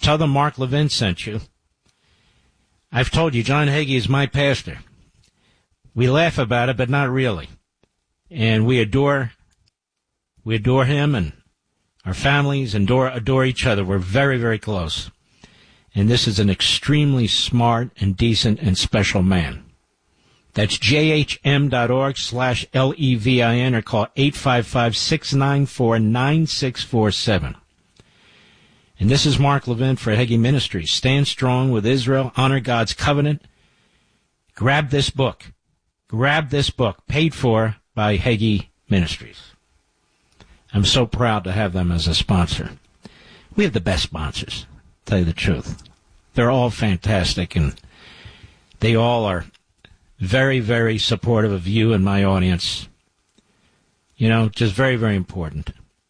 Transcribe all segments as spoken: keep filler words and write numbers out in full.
tell them Mark Levin sent you. I've told you, John Hagee is my pastor. We laugh about it, but not really. And we adore, we adore him and our families and adore, adore each other. We're very, very close. And this is an extremely smart and decent and special man. That's jhm.org slash L-E-V-I-N or call eight five five, six nine four, nine six four seven. And this is Mark Levin for Hagee Ministries. Stand strong with Israel. Honor God's covenant. Grab this book. Grab this book, paid for by Hagee Ministries. I'm so proud to have them as a sponsor. We have the best sponsors, to tell you the truth. They're all fantastic, and they all are very, very supportive of you and my audience. You know, just very, very important.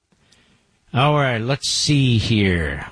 All right, let's see here.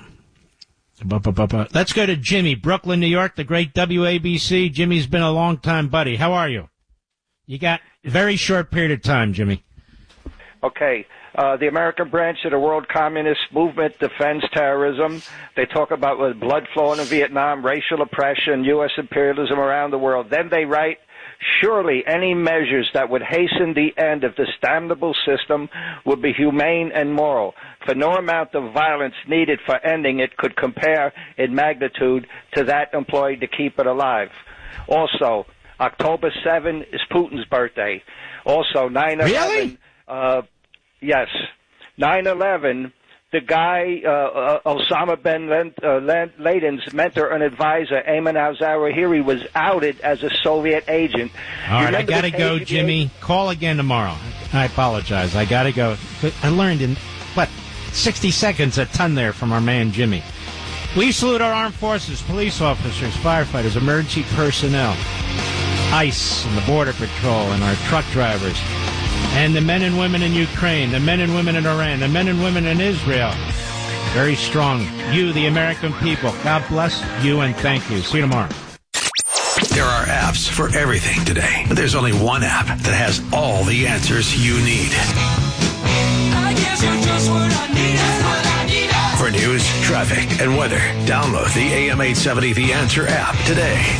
Let's go to Jimmy, Brooklyn, New York, the great W A B C. Jimmy's been a long-time buddy. How are you? You got a very short period of time, Jimmy. Okay. Uh, the American branch of the World Communist Movement defends terrorism. They talk about uh, blood flowing in Vietnam, racial oppression, U S imperialism around the world. Then they write, surely any measures that would hasten the end of this damnable system would be humane and moral, for no amount of violence needed for ending it could compare in magnitude to that employed to keep it alive. Also, October seventh is Putin's birthday. Also, nine eleven. Really? Uh, yes. nine eleven, the guy, uh, uh, Osama bin Laden's mentor and advisor, Ayman al-Zawahiri, was outed as a Soviet agent. All right, I got to go, Jimmy. Call again tomorrow. I apologize. I got to go. I learned in, what, sixty seconds a ton there from our man, Jimmy. We salute our armed forces, police officers, firefighters, emergency personnel, ICE and the Border Patrol and our truck drivers, and the men and women in Ukraine, the men and women in Iran, the men and women in Israel. Very strong. You, the American people. God bless you and thank you. See you tomorrow. There are apps for everything today, but there's only one app that has all the answers you need. I guess you're just what I need. That's what I need. For news, traffic, and weather, download the A M eight seventy The Answer app today.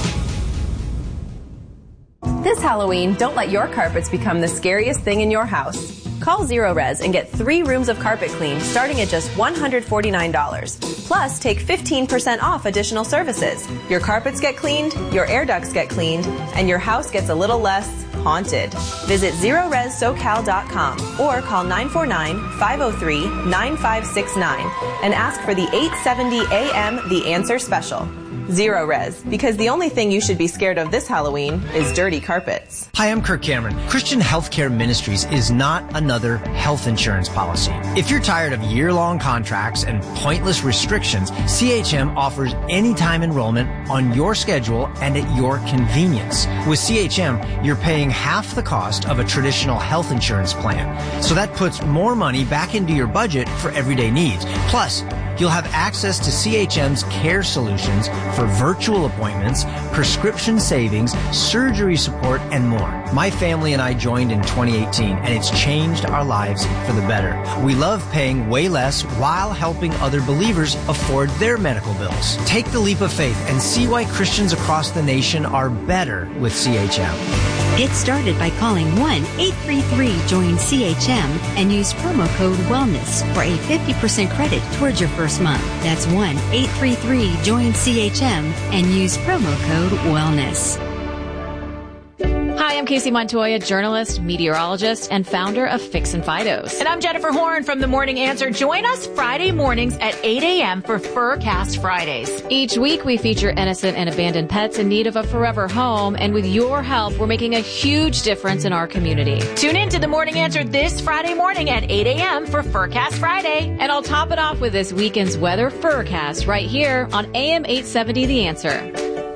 This Halloween, don't let your carpets become the scariest thing in your house. Call Zero Res and get three rooms of carpet cleaned starting at just one hundred forty-nine dollars. Plus, take fifteen percent off additional services. Your carpets get cleaned, your air ducts get cleaned, and your house gets a little less haunted. Visit zero res socal dot com or call nine four nine, five oh three, nine five six nine and ask for the eight seventy A M The Answer Special. Zero Res, because the only thing you should be scared of this Halloween is dirty carpets. Hi, I'm Kirk Cameron. Christian Healthcare Ministries is not another health insurance policy. If you're tired of year-long contracts and pointless restrictions, C H M offers anytime enrollment on your schedule and at your convenience. With C H M, you're paying half the cost of a traditional health insurance plan. So that puts more money back into your budget for everyday needs. Plus, you'll have access to C H M's care solutions for virtual appointments, prescription savings, surgery support, and more. My family and I joined in twenty eighteen, and it's changed our lives for the better. We love paying way less while helping other believers afford their medical bills. Take the leap of faith and see why Christians across the nation are better with C H M. Get started by calling one eight three three join C H M and use promo code WELLNESS for a fifty percent credit towards your first month. That's one eight three three join C H M and use promo code WELLNESS. Hi, I'm Casey Montoya, journalist, meteorologist, and founder of Fix and Fidos. And I'm Jennifer Horn from The Morning Answer. Join us Friday mornings at eight a.m. for Furcast Fridays. Each week, we feature innocent and abandoned pets in need of a forever home. And with your help, we're making a huge difference in our community. Tune in to The Morning Answer this Friday morning at eight a.m. for Furcast Friday. And I'll top it off with this weekend's weather Furcast right here on A M eight seventy The Answer.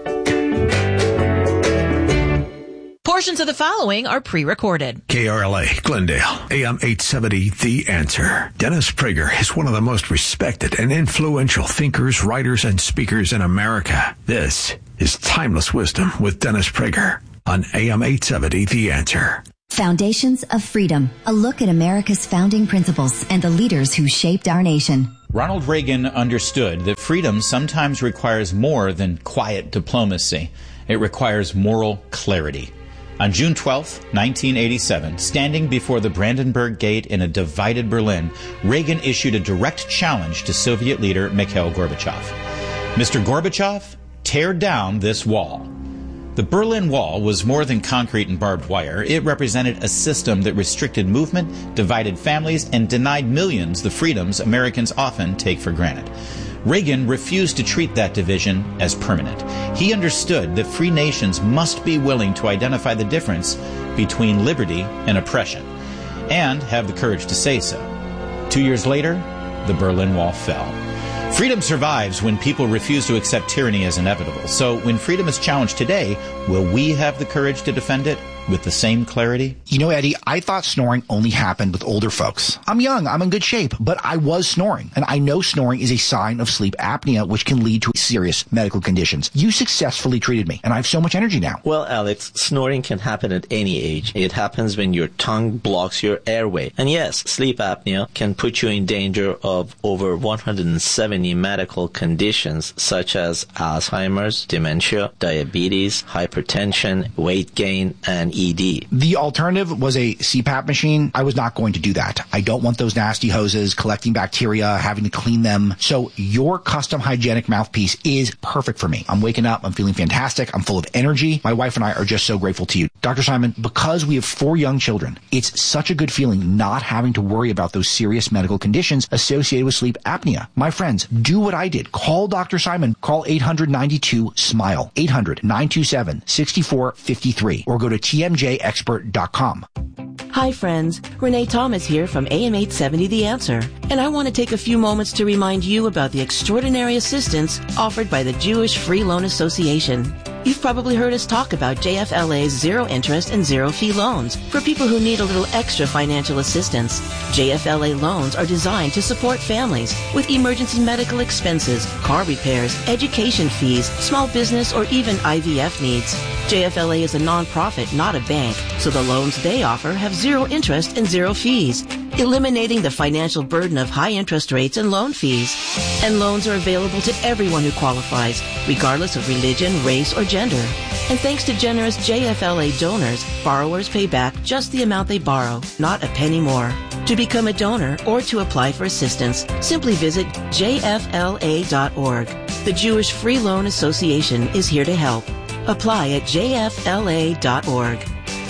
Portions of the following are pre-recorded. K R L A, Glendale, A M eight seventy, The Answer. Dennis Prager is one of the most respected and influential thinkers, writers, and speakers in America. This is Timeless Wisdom with Dennis Prager on A M eight seventy, The Answer. Foundations of Freedom, a look at America's founding principles and the leaders who shaped our nation. Ronald Reagan understood that freedom sometimes requires more than quiet diplomacy. It requires moral clarity. On June twelfth, nineteen eighty-seven, standing before the Brandenburg Gate in a divided Berlin, Reagan issued a direct challenge to Soviet leader Mikhail Gorbachev. Mister Gorbachev, tear down this wall. The Berlin Wall was more than concrete and barbed wire. It represented a system that restricted movement, divided families, and denied millions the freedoms Americans often take for granted. Reagan refused to treat that division as permanent. He understood that free nations must be willing to identify the difference between liberty and oppression, and have the courage to say so. Two years later, the Berlin Wall fell. Freedom survives when people refuse to accept tyranny as inevitable. So when freedom is challenged today, will we have the courage to defend it with the same clarity? You know, Eddie, I thought snoring only happened with older folks. I'm young, I'm in good shape, but I was snoring. And I know snoring is a sign of sleep apnea, which can lead to serious medical conditions. You successfully treated me, and I have so much energy now. Well, Alex, snoring can happen at any age. It happens when your tongue blocks your airway. And yes, sleep apnea can put you in danger of over one hundred seventy medical conditions such as Alzheimer's, dementia, diabetes, hypertension, weight gain, and E D. The alternative was a C PAP machine. I was not going to do that. I don't want those nasty hoses collecting bacteria, having to clean them. So your custom hygienic mouthpiece is perfect for me. I'm waking up. I'm feeling fantastic. I'm full of energy. My wife and I are just so grateful to you. Doctor Simon, because we have four young children, it's such a good feeling not having to worry about those serious medical conditions associated with sleep apnea. My friends, do what I did. Call Doctor Simon. Call eight hundred ninety-two SMILE, eight hundred nine two seven six four five three, or go to T M J expert dot com. Hi friends, Renee Thomas here from A M eight seventy The Answer, and I want to take a few moments to remind you about the extraordinary assistance offered by the Jewish Free Loan Association. You've probably heard us talk about J F L A's zero interest and zero fee loans for people who need a little extra financial assistance. J F L A loans are designed to support families with emergency medical expenses, car repairs, education fees, small business, or even I V F needs. J F L A is a nonprofit, not a bank, so the loans they offer have zero interest and zero fees, eliminating the financial burden of high interest rates and loan fees. And loans are available to everyone who qualifies, regardless of religion, race, or gender. And thanks to generous J F L A donors, borrowers pay back just the amount they borrow, not a penny more. To become a donor or to apply for assistance, simply visit J F L A dot org. The Jewish Free Loan Association is here to help. Apply at J F L A dot org.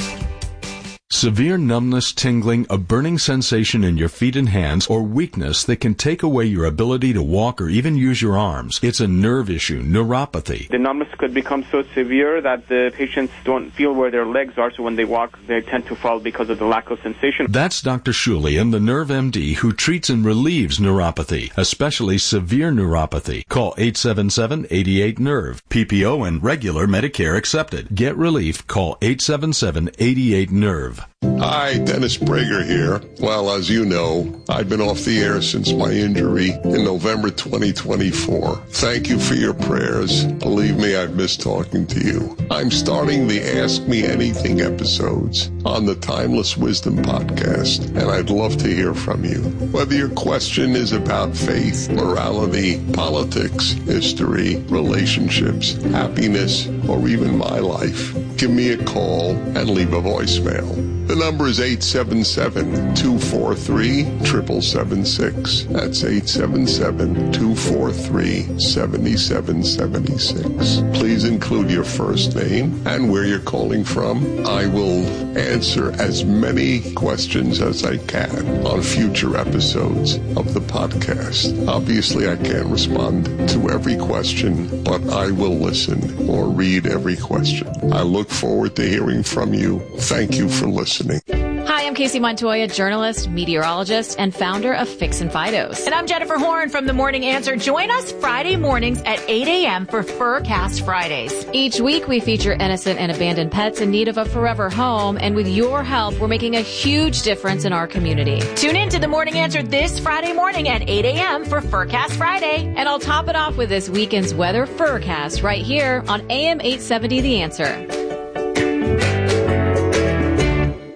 Severe numbness, tingling, a burning sensation in your feet and hands, or weakness that can take away your ability to walk or even use your arms. It's a nerve issue, neuropathy. The numbness could become so severe that the patients don't feel where their legs are, so when they walk, they tend to fall because of the lack of sensation. That's Doctor Shulian, the Nerve M D, who treats and relieves neuropathy, especially severe neuropathy. Call eight seven seven, eight eight, nerve. P P O and regular Medicare accepted. Get relief. Call eight seven seven, eight eight, nerve. Hi, Dennis Prager here. Well, as you know, I've been off the air since my injury in November twenty twenty-four. Thank you for your prayers. Believe me, I've missed talking to you. I'm starting the Ask Me Anything episodes on the Timeless Wisdom podcast, and I'd love to hear from you. Whether your question is about faith, morality, politics, history, relationships, happiness, or even my life, give me a call and leave a voicemail. The number is eight seven seven, two four three, seven seven seven six. That's eight seven seven, two four three, seven seven seven six. Please include your first name and where you're calling from. I will answer as many questions as I can on future episodes of the podcast. Obviously, I can't respond to every question, but I will listen or read every question. I look forward to hearing from you. Thank you for listening. Hi, I'm Casey Montoya, journalist, meteorologist, and founder of Fix and Fidos. And I'm Jennifer Horn from The Morning Answer. Join us Friday mornings at eight a.m. for Furcast Fridays. Each week, we feature innocent and abandoned pets in need of a forever home. And with your help, we're making a huge difference in our community. Tune in to The Morning Answer this Friday morning at eight a.m. for Furcast Friday. And I'll top it off with this weekend's weather Furcast right here on A M eight seventy The Answer.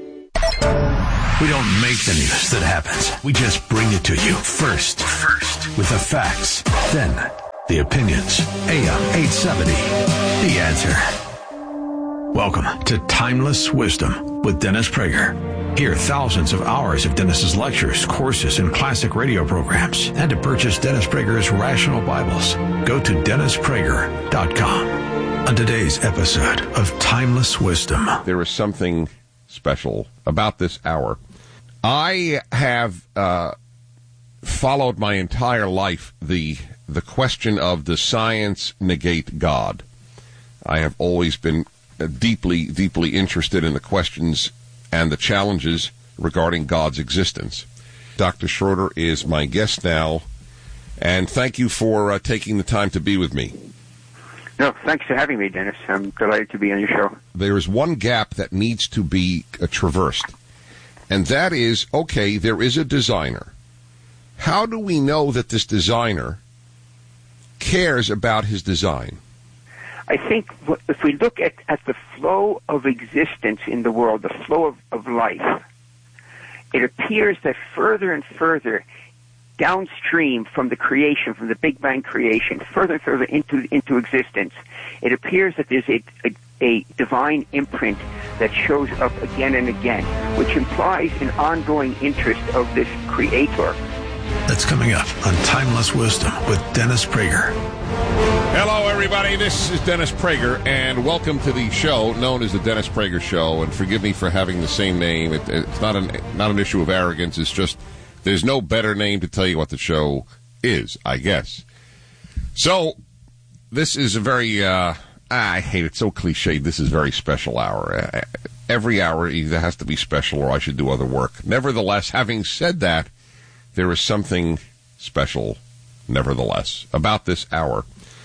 We don't make the news that happens. We just bring it to you first. First. with the facts, then the opinions. A M eight seventy, The Answer. Welcome to Timeless Wisdom with Dennis Prager. Hear thousands of hours of Dennis's lectures, courses, and classic radio programs. And to purchase Dennis Prager's Rational Bibles, go to dennis prager dot com. On today's episode of Timeless Wisdom. There is something special about this hour. I have uh, followed my entire life the the question of does science negate God? I have always been deeply, deeply interested in the questions and the challenges regarding God's existence. Doctor Schroeder is my guest now, and thank you for uh, taking the time to be with me. No, thanks for having me, Dennis. I'm delighted to be on your show. There is one gap that needs to be uh, traversed, and that is, okay, there is a designer. How do we know that this designer cares about his design? I think if we look at, at the flow of existence in the world, the flow of, of life, it appears that further and further downstream from the creation, from the Big Bang creation, further and further into into existence, it appears that there's a, a, a divine imprint that shows up again and again, which implies an ongoing interest of this creator. That's coming up on Timeless Wisdom with Dennis Prager. Hello, everybody. This is Dennis Prager, and welcome to the show known as the Dennis Prager Show. And forgive me for having the same name. It, it's not an not an issue of arrogance. It's just there's no better name to tell you what the show is, I guess. So this is a very uh, I hate it, so cliched. This is a very special hour. Every hour either has to be special or I should do other work. Nevertheless, having said that, there is something special, nevertheless, about this hour.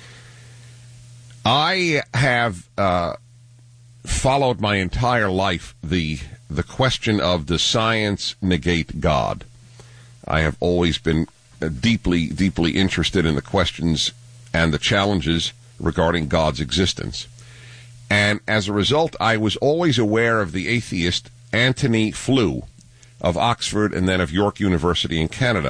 I have uh, followed my entire life the the question of does science negate God? I have always been uh, deeply, deeply interested in the questions and the challenges regarding God's existence. And as a result, I was always aware of the atheist Antony Flew of Oxford and then of York University in Canada.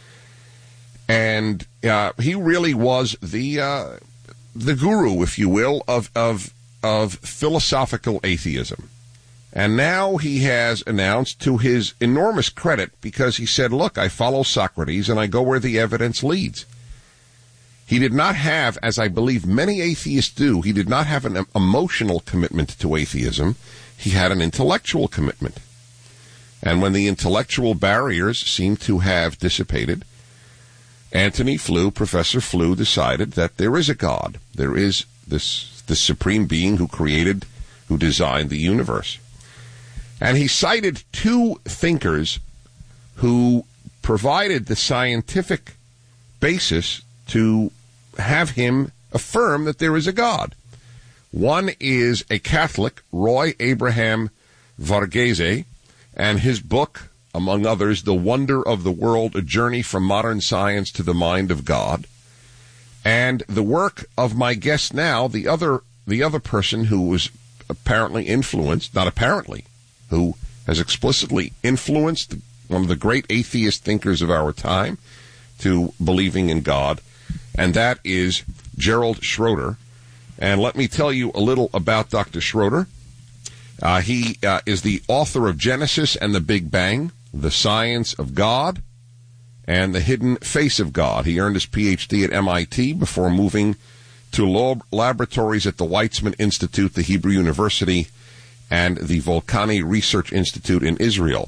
And uh, he really was the uh, the guru, if you will, of, of of philosophical atheism. And now he has announced, to his enormous credit, because he said, look, I follow Socrates and I go where the evidence leads. He did not have, as I believe many atheists do, he did not have an emotional commitment to atheism. He had an intellectual commitment. And when the intellectual barriers seem to have dissipated, Antony Flew, Professor Flew, decided that there is a God. There is this, this supreme being who created, who designed the universe. And he cited two thinkers who provided the scientific basis to have him affirm that there is a God. One is a Catholic, Roy Abraham Varghese, and his book, among others, The Wonder of the World, A Journey from Modern Science to the Mind of God. And the work of my guest now, the other the other person who was apparently influenced, not apparently, who has explicitly influenced one of the great atheist thinkers of our time to believing in God, and that is Gerald Schroeder. And let me tell you a little about Doctor Schroeder. Uh, he uh, is the author of Genesis and the Big Bang, The Science of God, and The Hidden Face of God. He earned his P H D at M I T before moving to lab- laboratories at the Weizmann Institute, the Hebrew University, and the Volcani Research Institute in Israel.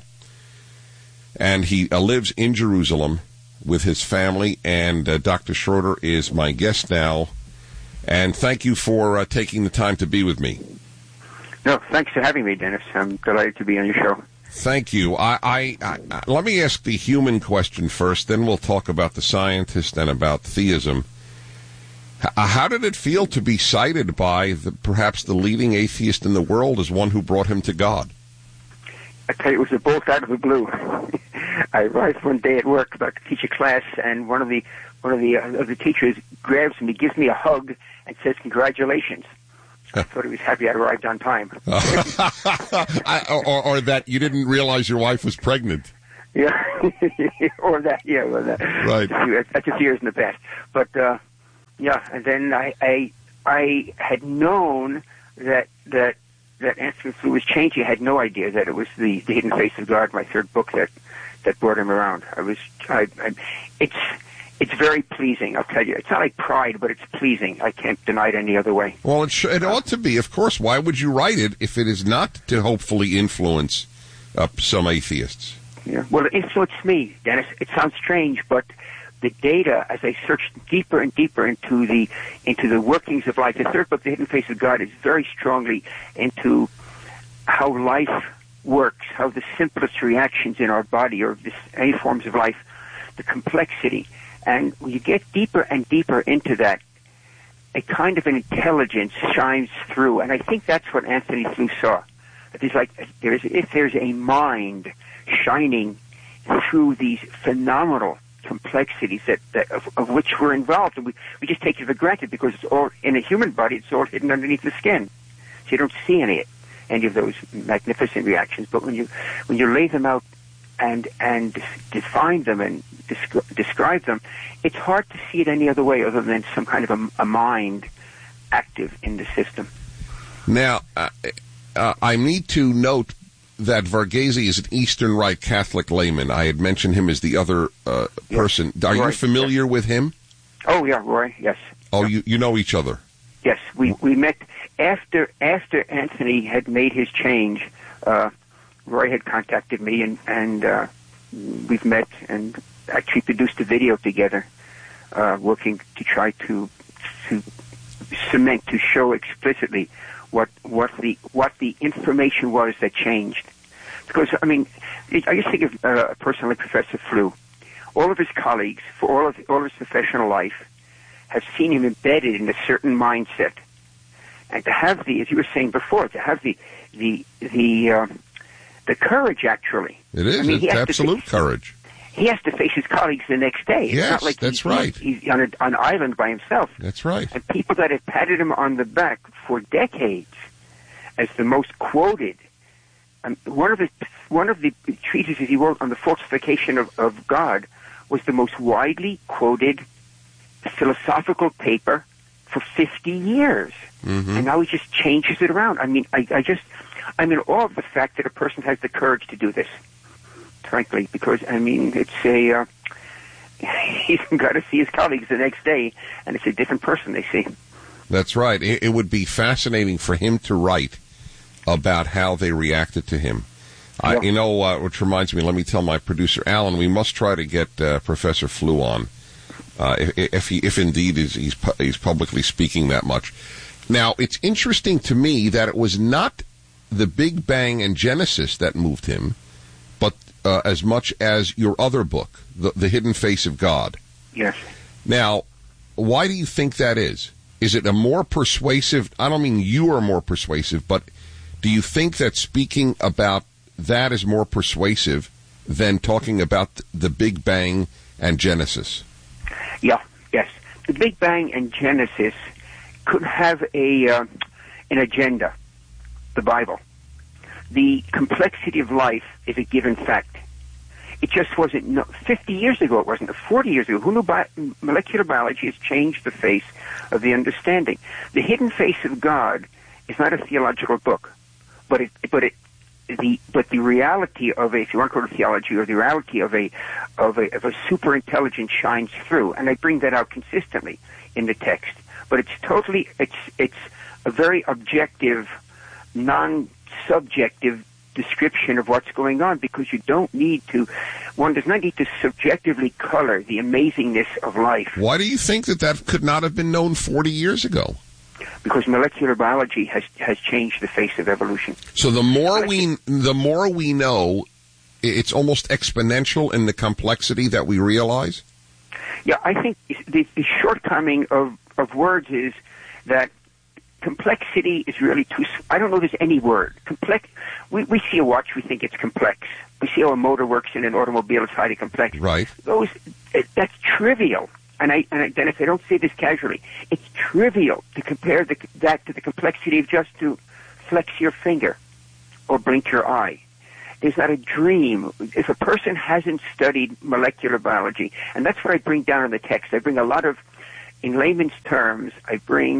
And he uh, lives in Jerusalem with his family, and uh, Doctor Schroeder is my guest now. And thank you for uh, taking the time to be with me. No, thanks for having me, Dennis. I'm delighted to be on your show. Thank you. I, I, I, let me ask the human question first, then we'll talk about the scientist and about theism. H- how did it feel to be cited by the, perhaps the leading atheist in the world as one who brought him to God? I tell you, it was a bolt out of the blue. I arrived one day at work about to teach a class, and one of the one of the uh, of the teachers grabs me, gives me a hug, and says, "Congratulations." I thought he was happy I arrived on time. I, or, or that you didn't realize your wife was pregnant. Yeah, or that, yeah, well, that, right. That's a few years in the past. But, uh, yeah, and then I, I, I had known that, that, that Anthony Flew was changing. I had no idea that it was the, the Hidden Face of God, my third book, that, that brought him around. I was, I, I, it's, it's very pleasing, I'll tell you. It's not like pride, but it's pleasing. I can't deny it any other way. Well, it, sh- it ought to be, of course. Why would you write it if it is not to hopefully influence uh, some atheists? Yeah. Well, it influenced me, Dennis. It sounds strange, but the data, as I searched deeper and deeper into the into the workings of life, the third book, The Hidden Face of God, is very strongly into how life works, how the simplest reactions in our body or this, any forms of life, the complexity. And when you get deeper and deeper into that, a kind of an intelligence shines through. And I think that's what Anthony Flew saw. It's like there's, if there's a mind shining through these phenomenal complexities that, that of, of which we're involved, and we, we just take it for granted because it's all in a human body. It's all hidden underneath the skin, so you don't see any any of those magnificent reactions. But when you when you lay them out and and define them and descri- describe them, it's hard to see it any other way other than some kind of a, a mind active in the system. Now, uh, uh, I need to note that Varghese is an Eastern Rite Catholic layman. I had mentioned him as the other uh, person. Yes. Are Roy, you familiar yes. with him? Oh, yeah, Roy, yes. Oh, you, you know each other? Yes, we, we met after after Anthony had made his change. Uh, Roy had contacted me, and, and uh, we've met and actually produced a video together, uh, working to try to to cement, to show explicitly what what the what the information was that changed. Because, I mean, I just think of uh, a person like Professor Flew. All of his colleagues, for all of all of his professional life, have seen him embedded in a certain mindset. And to have the, as you were saying before, to have the the the uh, the courage, actually. It is. I mean, it's absolute face, courage. He has to face his colleagues the next day. It's yes, not like that's he's, right. He's, he's on, a, on an island by himself. That's right. And people that have patted him on the back for decades as the most quoted. Um, one of his, one of the treatises he wrote on the falsification of, of God was the most widely quoted philosophical paper for fifty years. Mm-hmm. And now he just changes it around. I mean, I, I just, I'm in awe of the fact that a person has the courage to do this, frankly, because, I mean, it's a, uh, he's got to see his colleagues the next day, and it's a different person they see. That's right. It, it would be fascinating for him to write about how they reacted to him. Yeah. I, you know, uh, which reminds me, let me tell my producer, Alan, we must try to get uh, Professor Flew on, uh, if, if, he, if indeed is, he's, he's publicly speaking that much. Now, it's interesting to me that it was not the Big Bang and Genesis that moved him, but uh, as much as your other book, the, the Hidden Face of God. Yes. Now, why do you think that is? Is it a more persuasive, I don't mean you are more persuasive, but do you think that speaking about that is more persuasive than talking about the Big Bang and Genesis? Yeah, yes. The Big Bang and Genesis could have a uh, an agenda, the Bible. The complexity of life is a given fact. It just wasn't, no, fifty years ago it wasn't, forty years ago. Who knew bi- molecular biology has changed the face of the understanding? The Hidden Face of God is not a theological book, but it, but it, the, but the reality of a, if you want to call it theology, or the reality of a, of a, of a super intelligence shines through, and I bring that out consistently in the text. But it's totally, it's, it's a very objective, non-subjective description of what's going on, because you don't need to, one does not need to subjectively color the amazingness of life. Why do you think that that could not have been known forty years ago? Because molecular biology has has changed the face of evolution. So the more we the more we know, it's almost exponential in the complexity that we realize? Yeah, I think the, the shortcoming of, of words is that complexity is really too... I don't know there's any word. Complex. We, we see a watch, we think it's complex. We see how a motor works in an automobile, it's highly complex. Right. Those, that's trivial. And I, and I, Dennis, I don't say this casually. It's trivial to compare the, that to the complexity of just to flex your finger or blink your eye. there's not a dream. If a person hasn't studied molecular biology, and that's what I bring down in the text, I bring a lot of, in layman's terms, I bring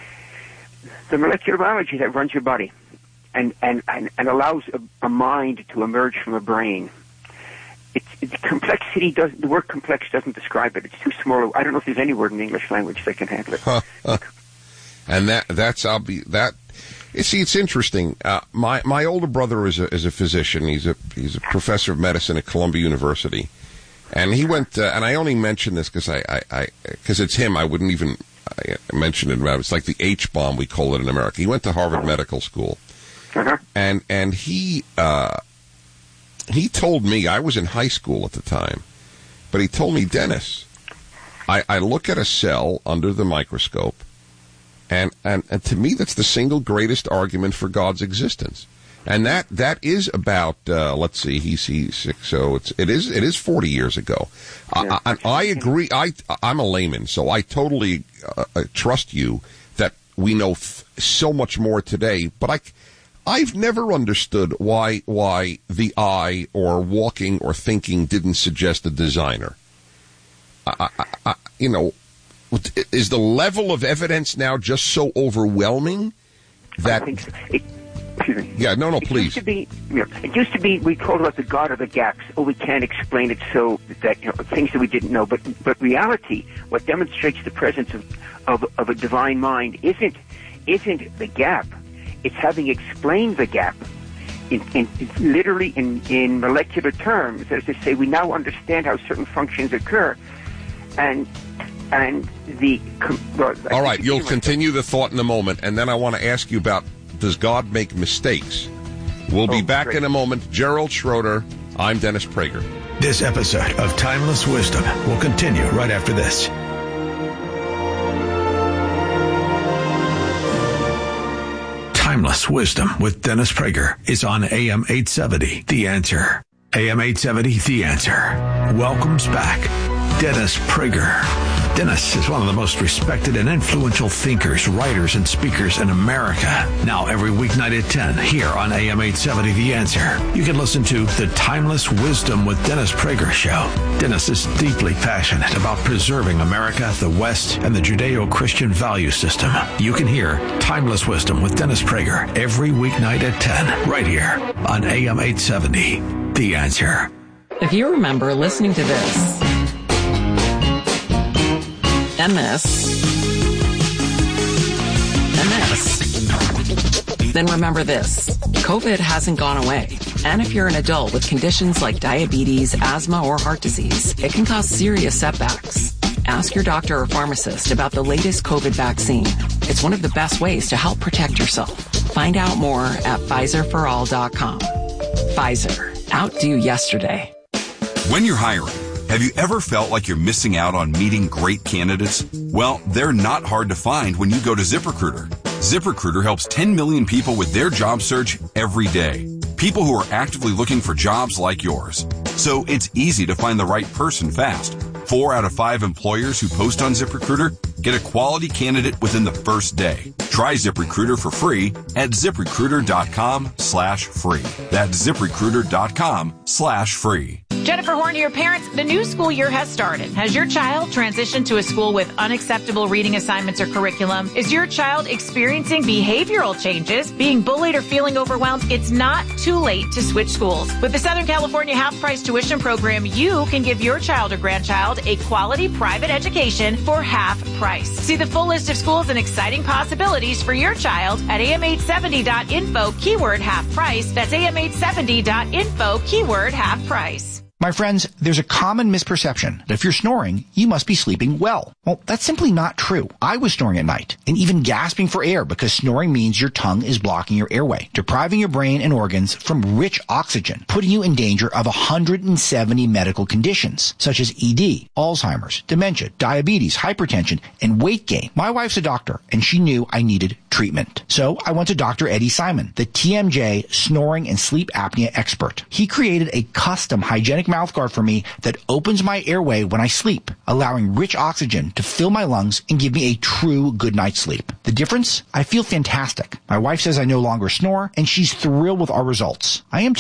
the molecular biology that runs your body and, and, and, and allows a, a mind to emerge from a brain. It's, it's complexity does the word complex doesn't describe it. It's too small. I don't know if there's any word in the English language that can handle it. Huh, huh. And that that's I'll be that. You see, it's interesting. Uh, my my older brother is a is a physician. He's a he's a professor of medicine at Columbia University, and he went. Uh, and I only mention this because I I because it's him. I wouldn't even I mention it. It's like the H bomb we call it in America. He went to Harvard Medical School, uh-huh. and and he. Uh, He told me, I was in high school at the time, but he told me, Dennis, I, I look at a cell under the microscope, and, and, and to me that's the single greatest argument for God's existence. And that that is about, uh, let's see, he's, he's six, so it's, it is it is forty years ago. Yeah. I, I, I agree, I, I'm a layman, so I totally uh, trust you that we know f- so much more today, but I... I've never understood why why the eye or walking or thinking didn't suggest a designer. I, I, I, you know, is the level of evidence now just so overwhelming that? I think so. It, excuse me. Yeah, no, no, it please. Used to be, you know, it used to be we called about the God of the gaps. Oh, we can't explain it, so that you know things that we didn't know. But but reality, what demonstrates the presence of of, of a divine mind, isn't isn't the gap. It's having explained the gap in, in, in literally in, in molecular terms. As they say, we now understand how certain functions occur. And and the... Well, all right, you'll continue the thought in a moment, and then I want to ask you about, does God make mistakes? We'll be oh, back great. in a moment. Gerald Schroeder, I'm Dennis Prager. This episode of Timeless Wisdom will continue right after this. Timeless Wisdom with Dennis Prager is on A M eight seventy, The Answer. A M eight seventy, The Answer welcomes back Dennis Prager. Dennis is one of the most respected and influential thinkers, writers, and speakers in America. Now every weeknight at ten here on A M eight seventy, The Answer. You can listen to the Timeless Wisdom with Dennis Prager show. Dennis is deeply passionate about preserving America, the West, and the Judeo-Christian value system. You can hear Timeless Wisdom with Dennis Prager every weeknight at ten right here on A M eight seventy, The Answer. If you remember listening to this, and this, and this, then remember this. COVID hasn't gone away. And if you're an adult with conditions like diabetes, asthma, or heart disease, it can cause serious setbacks. Ask your doctor or pharmacist about the latest COVID vaccine. It's one of the best ways to help protect yourself. Find out more at Pfizer for all dot com. Pfizer. Outdo yesterday. When you're hiring, have you ever felt like you're missing out on meeting great candidates? Well, they're not hard to find when you go to ZipRecruiter. ZipRecruiter helps ten million people with their job search every day. People who are actively looking for jobs like yours. So it's easy to find the right person fast. Four out of five employers who post on ZipRecruiter get a quality candidate within the first day. Try ZipRecruiter for free at ZipRecruiter.com slash free. That's ZipRecruiter.com slash free. Jennifer Horn here, parents. The new school year has started. Has your child transitioned to a school with unacceptable reading assignments or curriculum? Is your child experiencing behavioral changes, being bullied, or feeling overwhelmed? It's not too late to switch schools. With the Southern California half-price tuition program, you can give your child or grandchild a quality private education for half price. See the full list of schools and exciting possibilities for your child at A M eight seventy dot info, keyword half price. That's A M eight seventy dot info, keyword half price. My friends, there's a common misperception that if you're snoring, you must be sleeping well. Well, that's simply not true. I was snoring at night and even gasping for air because snoring means your tongue is blocking your airway, depriving your brain and organs from rich oxygen, putting you in danger of one hundred seventy medical conditions such as E D, Alzheimer's, dementia, diabetes, hypertension, and weight gain. My wife's a doctor and she knew I needed treatment. So I went to Doctor Eddie Simon, the T M J snoring and sleep apnea expert. He created a custom hygienic mouthguard for me that opens my airway when I sleep, allowing rich oxygen to fill my lungs and give me a true good night's sleep. The difference? I feel fantastic. My wife says I no longer snore, and she's thrilled with our results. I am too.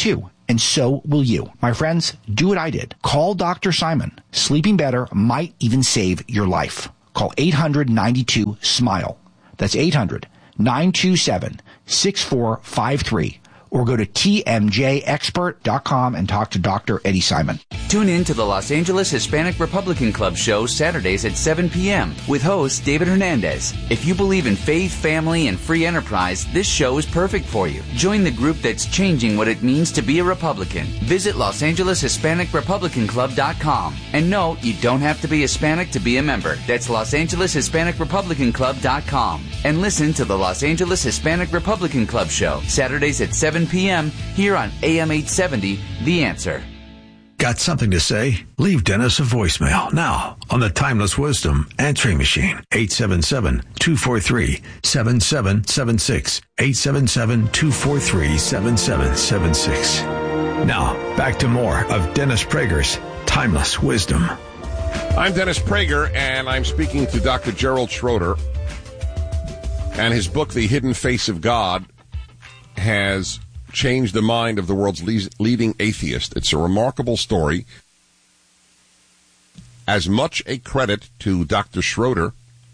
and so will you. My friends, do what I did. Call Doctor Simon. Sleeping better might even save your life. Call eight hundred, ninety-two, SMILE. That's eight hundred, nine two seven, six four five three. Or go to T M J expert dot com and talk to Doctor Eddie Simon. Tune in to the Los Angeles Hispanic Republican Club show Saturdays at seven p.m. with host David Hernandez. If you believe in faith, family, and free enterprise, this show is perfect for you. Join the group that's changing what it means to be a Republican. Visit Los Angeles Hispanic Republican Club dot com. And no, you don't have to be Hispanic to be a member. That's Los Angeles Hispanic Republican Club dot com. And listen to the Los Angeles Hispanic Republican Club show Saturdays at seven p.m. here on A M eight seventy, The Answer. Got something to say? Leave Dennis a voicemail now on the Timeless Wisdom answering machine. eight seven seven, two four three, seven seven seven six. eight seven seven, two four three, seven seven seven six. Now, back to more of Dennis Prager's Timeless Wisdom. I'm Dennis Prager, and I'm speaking to Doctor Gerald Schroeder. And his book, The Hidden Face of God, has changed the mind of the world's leading atheist. It's a remarkable story. As much a credit to Doctor Schroeder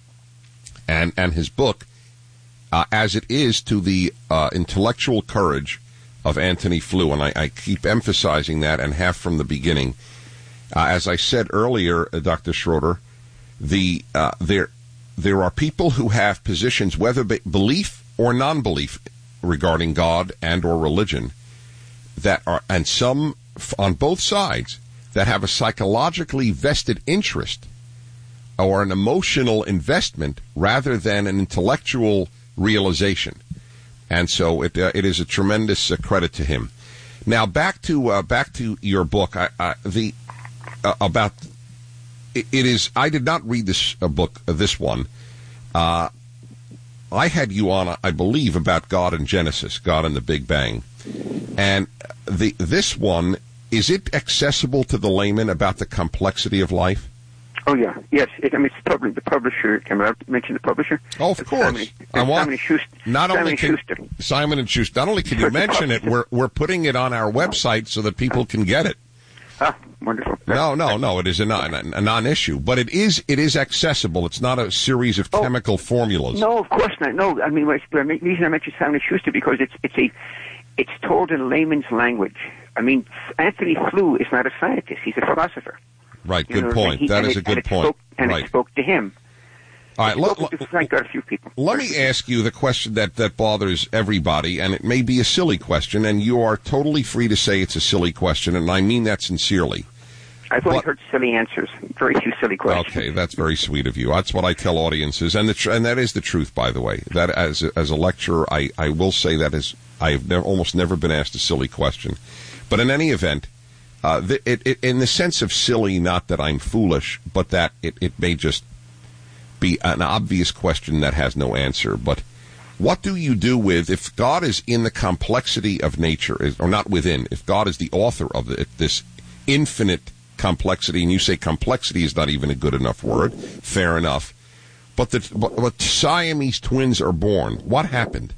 and, and his book uh, as it is to the uh, intellectual courage of Antony Flew. And I, I keep emphasizing that, and have from the beginning. Uh, as I said earlier, uh, Doctor Schroeder, the uh, there there are people who have positions, whether be belief or non-belief, regarding God and or religion, that are, and some on both sides, that have a psychologically vested interest or an emotional investment rather than an intellectual realization. And so it uh, it is a tremendous uh, credit to him. Now back to uh, back to your book. I, I, the uh, about it, it is. I did not read this uh, book. Uh, this one. Uh, I had you on, I believe, about God and Genesis, God and the Big Bang. And the this one, is it accessible to the layman about the complexity of life? Oh, yeah. Yes. It, I mean, it's public, the publisher. Can I mention the publisher? Oh, of course. Simon, I want, Simon Schuster. Not Simon only can, Schuster. Simon and Schuster. Not only can you mention it, we're, we're putting it on our website so that people can get it. Ah, wonderful. No, no, no. It is a, non, a non-issue, but it is it is accessible. It's not a series of oh, chemical formulas. No, of course not. No, I mean, the reason I mentioned Simon Schuster because it's it's a it's told in layman's language. I mean, Antony Flew is not a scientist; he's a philosopher. Right. You good know, point. He, that is it, a good point. Spoke, and right. it spoke to him. All right. Let, let, thank God, a few people. Let me ask you the question that, that bothers everybody, and it may be a silly question, and you are totally free to say it's a silly question, and I mean that sincerely. I've only but, heard silly answers, very few silly questions. Okay, that's very sweet of you. That's what I tell audiences, and the tr- and that is the truth, by the way. That as a, as a lecturer, I, I will say that is I have never, almost never been asked a silly question. But in any event, uh, the, it, it, in the sense of silly, not that I'm foolish, but that it, it may just be an obvious question that has no answer. But what do you do with, if God is in the complexity of nature, or not within, if God is the author of it, this infinite complexity, and you say complexity is not even a good enough word, fair enough, but the but, but Siamese twins are born. What happened?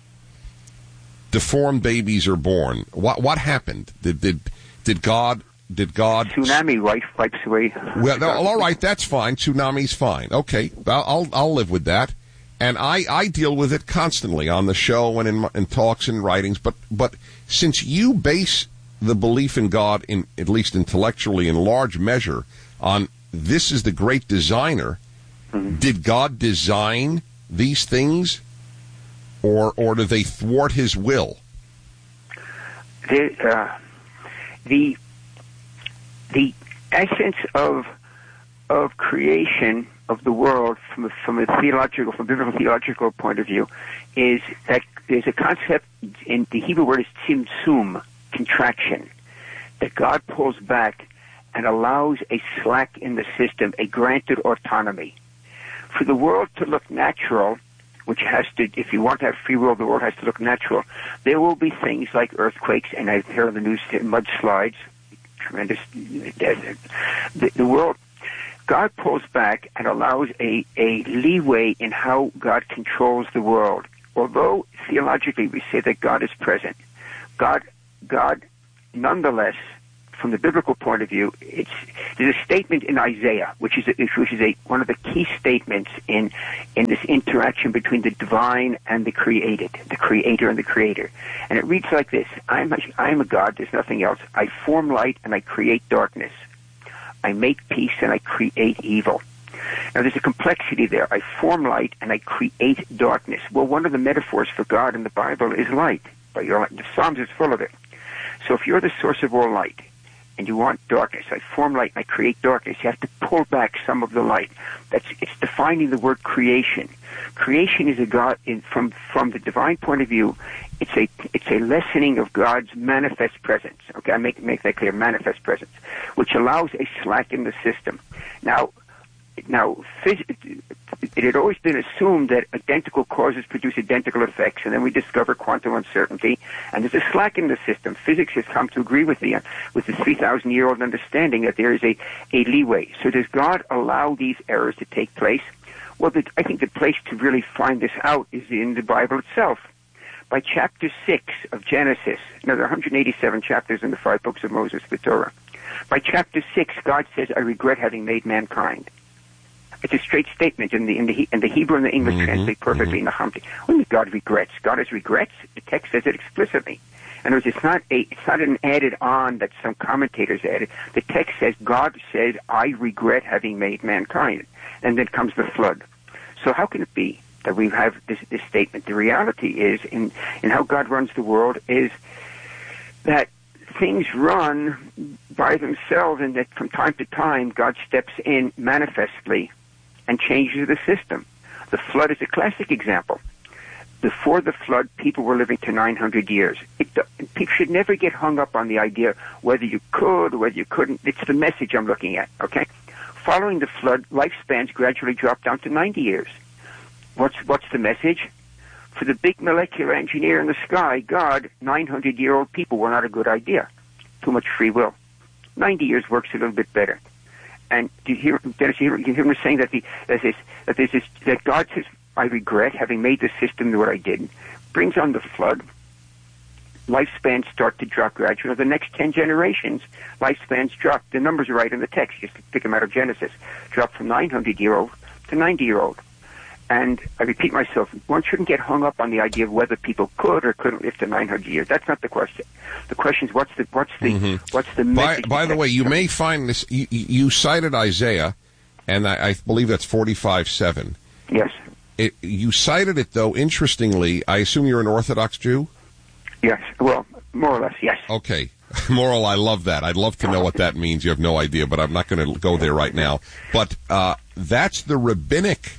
Deformed babies are born. What what happened? Did did did God did God tsunami wife wipes away? Well, no, all right, that's fine. Tsunami's fine. Okay, I'll I'll, I'll live with that. And I, I deal with it constantly on the show and in, my, in talks and writings. But but since you base the belief in God, in at least intellectually, in large measure, on this is the great designer. Mm-hmm. Did God design these things, or or do they thwart His will? The uh, the the essence of of creation of the world, from a, from a theological, from a biblical theological point of view, is that there's a concept in the Hebrew word is tzimtzum, contraction, that God pulls back and allows a slack in the system, a granted autonomy. For the world to look natural, which has to, if you want to have free will, the world has to look natural, there will be things like earthquakes, and I hear on the news mudslides, tremendous, the, the world, God pulls back and allows a, a leeway in how God controls the world. Although theologically we say that God is present, God God nonetheless, from the biblical point of view, it's there's a statement in Isaiah, which is a, which is a one of the key statements in in this interaction between the divine and the created, the creator and the creator. And it reads like this: I'm a, I'm a God, there's nothing else. I form light and I create darkness. I make peace and I create evil. Now, there's a complexity there. I form light and I create darkness. Well, one of the metaphors for God in the Bible is light. The Psalms is full of it. So if you're the source of all light, and you want darkness, I form light and I create darkness, you have to pull back some of the light. That's it's defining the word creation. Creation is a God in, from from the divine point of view. It's a it's a lessening of God's manifest presence. Okay, I make make that clear. Manifest presence, which allows a slack in the system. Now, now, phys- it had always been assumed that identical causes produce identical effects, and then we discover quantum uncertainty, and there's a slack in the system. Physics has come to agree with the with the three thousand year old understanding that there is a, a leeway. So does God allow these errors to take place? Well, the, I think the place to really find this out is in the Bible itself. By chapter six of Genesis, now there are one hundred eighty-seven chapters in the five books of Moses, the Torah. By chapter six, God says, I regret having made mankind. It's a straight statement in the in the in the Hebrew and the English mm-hmm. translate perfectly. Mm-hmm. In the when God regrets, God has regrets. The text says it explicitly. In other words, it's not a it's not an added on that some commentators added. The text says God says, "I regret having made mankind," and then comes the flood. So how can it be that we have this, this statement? The reality is, in in how God runs the world, is that things run by themselves, and that from time to time God steps in manifestly and changes the system. The flood is a classic example. Before the flood, people were living to nine hundred years. It, people should never get hung up on the idea whether you could or whether you couldn't. It's the message I'm looking at, okay? Following the flood, lifespans gradually dropped down to ninety years. What's, what's the message? For the big molecular engineer in the sky, God, nine hundred year old people were not a good idea. Too much free will. ninety years works a little bit better. And do you hear, Dennis, you hear, you hear me saying that the that this that this is that God says, I regret having made the system what I did. Brings on the flood. Lifespans start to drop gradually. The next ten generations, lifespans drop. The numbers are right in the text. Just pick them out of Genesis. Drop from nine hundred year old to ninety year old. And I repeat myself, one shouldn't get hung up on the idea of whether people could or couldn't live to nine hundred years. That's not the question. The question is what's the what's the mm-hmm. what's the message? By, by the way, you may find this. You, you cited Isaiah, and I, I believe that's forty-five seven. Yes. It, you cited it though. Interestingly, I assume you're an Orthodox Jew. Yes. Well, more or less, yes. Okay. Moral, I love that. I'd love to know what that means. You have no idea, but I'm not going to go there right now. But uh, that's the rabbinic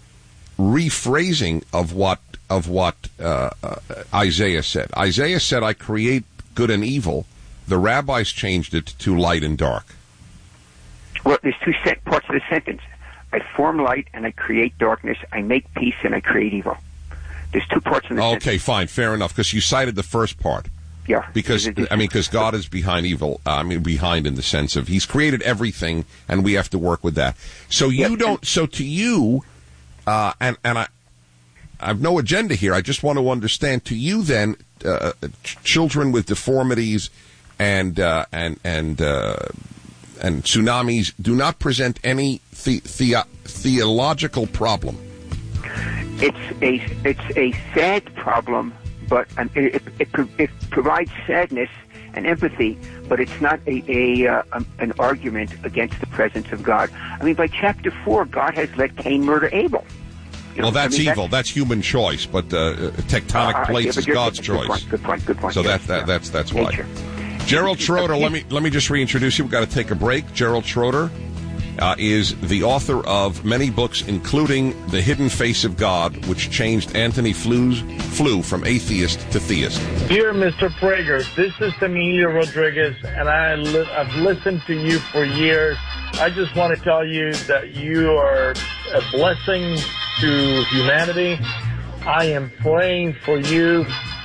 rephrasing of what of what uh, uh, Isaiah said. Isaiah said, I create good and evil. The rabbis changed it to light and dark. Well, there's two set parts of the sentence. I form light and I create darkness. I make peace and I create evil. There's two parts of the okay, sentence. Okay, fine, fair enough, because you cited the first part. Yeah. Because, I mean, because God is behind evil. Uh, I mean, behind in the sense of He's created everything, and we have to work with that. So you yes. don't, so to you, uh, and, and I, I have no agenda here. I just want to understand, to you then, uh, ch- children with deformities and, uh, and, and, uh, and tsunamis do not present any the, the, theological problem. It's a it's a sad problem, but um, it, it, it, it provides sadness and empathy, but it's not a, a uh, um, an argument against the presence of God. I mean, by chapter four, God has let Cain murder Abel. You know, well, that's I mean, evil. That's, that's human choice, but uh, tectonic uh, plates yeah, is God's choice. Good point. Good point. Good point. So yes, that, that yeah. that's that's Nature. why. Gerald Schroeder, let me let me just reintroduce you. We've got to take a break. Gerald Schroeder uh, is the author of many books, including The Hidden Face of God, which changed Anthony Flu's, Flew from atheist to theist. Dear Mister Prager, this is Emilio Rodriguez, and I li- I've listened to you for years. I just want to tell you that you are a blessing to humanity. I am praying for you.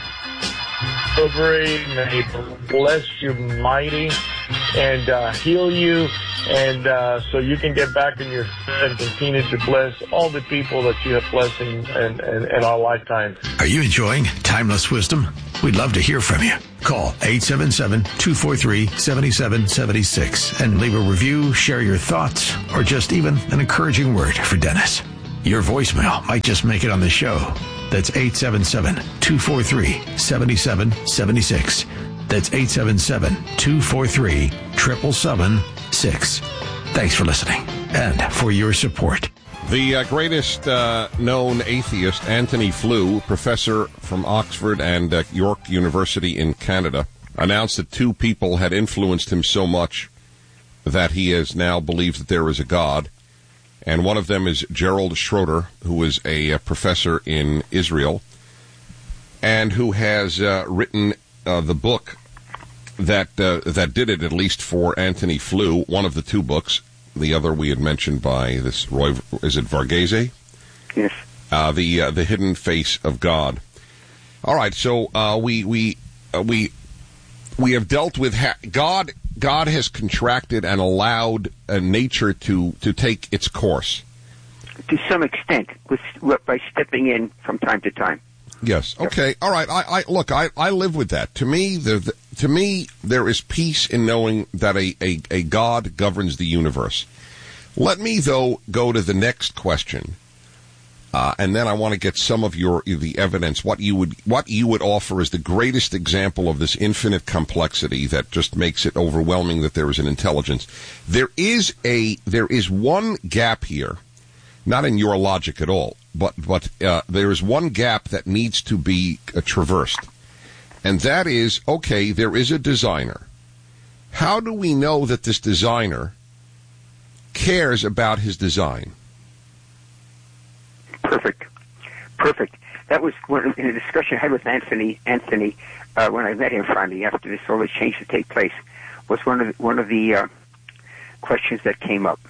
May bless you mighty and uh, heal you, and uh, so you can get back in your and continue to bless all the people that you have blessed in, in, in, in our lifetime. Are you enjoying Timeless Wisdom? We'd love to hear from you. Call eight seven seven, two four three, seven seven seven six and leave a review, share your thoughts, or just even an encouraging word for Dennis. Your voicemail might just make it on the show. That's eight seven seven, two four three, seven seven seven six. That's eight seven seven, two four three, seven seven seven six. Thanks for listening and for your support. The uh, greatest uh, known atheist, Anthony Flew, professor from Oxford and uh, York University in Canada, announced that two people had influenced him so much that he has now believes that there is a God. And one of them is Gerald Schroeder, who is a, a professor in Israel and who has uh, written uh, the book that uh, that did it, at least for Anthony Flew, one of the two books. The other we had mentioned by this Roy, is it Varghese? Yes. Uh, the uh, the Hidden Face of God. All right, so uh, we we uh, we we have dealt with ha- God. God has contracted and allowed uh, nature to to take its course to some extent, with by stepping in from time to time. Yes. Okay. All right. I, I look. I, I live with that. To me, the, the to me there is peace in knowing that a, a, a God governs the universe. Let me though go to the next question, uh, and then I want to get some of your the evidence. What you would what you would offer as the greatest example of this infinite complexity that just makes it overwhelming that there is an intelligence. There is a there is one gap here, not in your logic at all. But but uh, there is one gap that needs to be uh, traversed, and that is, okay, there is a designer. How do we know that this designer cares about his design? Perfect. Perfect. That was one, in a discussion I had with Anthony, Anthony uh, when I met him finally after this all this change to take place, was one of the, one of the uh, questions that came up.